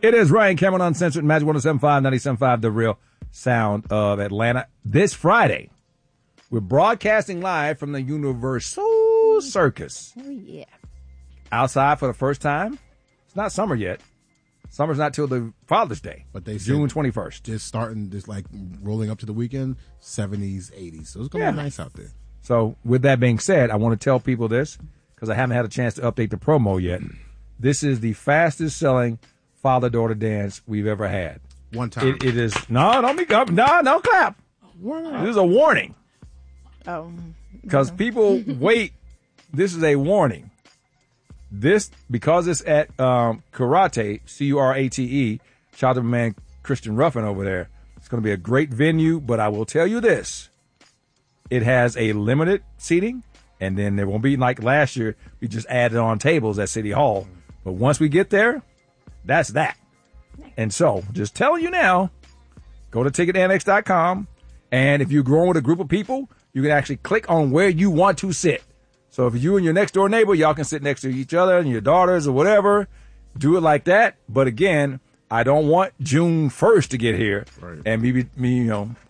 It is Ryan Cameron Uncensored, Magic 107.5, 97.5, the real sound of Atlanta. This Friday, we're broadcasting live from the Universal Circus. Oh, yeah. Outside for the first time. It's not summer yet. Summer's not till the Father's Day, but they June 21st. Just starting, just like rolling up to the weekend, 70s, 80s. So it's going to be nice out there. So with that being said, I want to tell people this because I haven't had a chance to update the promo yet. This is the fastest selling father-daughter dance we've ever had. One time. It is. No, don't be up. No, don't clap. This is a warning. Oh. Because people wait. This is a warning. This, because it's at Karate, C-U-R-A-T-E, shout out to my man Christian Ruffin over there. It's going to be a great venue, but I will tell you this. It has a limited seating, and then there won't be like last year. We just added on tables at City Hall. But once we get there, that's that. And so, just telling you now, go to ticketannex.com, and if you're growing with a group of people, you can actually click on where you want to sit. So if you and your next door neighbor, y'all can sit next to each other and your daughters or whatever, do it like that. But again, I don't want June 1st to get here and me